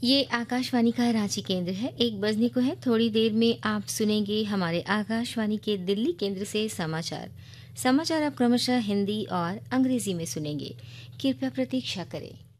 ये आकाशवाणी का रांची केंद्र है। 1 बजने को है। थोड़ी देर में आप सुनेंगे हमारे आकाशवाणी के दिल्ली केंद्र से समाचार। समाचार आप क्रमशः हिंदी और अंग्रेजी में सुनेंगे। कृपया प्रतीक्षा करें।